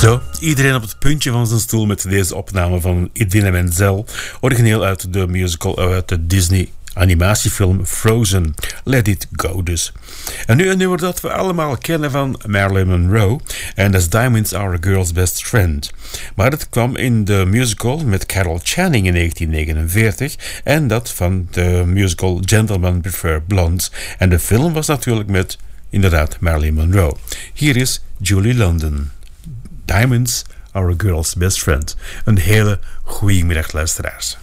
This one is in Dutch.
Zo, iedereen op het puntje van zijn stoel met deze opname van Idina Menzel, origineel uit de musical uit de Disney animatiefilm Frozen. Let It Go dus. En nu een nummer dat we allemaal kennen van Marilyn Monroe, en dat is Diamonds Are a Girl's Best Friend. Maar dat kwam in de musical met Carol Channing in 1949 en dat van de musical Gentlemen Prefer Blondes. En de film was natuurlijk met, inderdaad, Marilyn Monroe. Hier is Julie London. Diamonds Are a Girl's Best Friend. Een hele goede middag, luisteraars.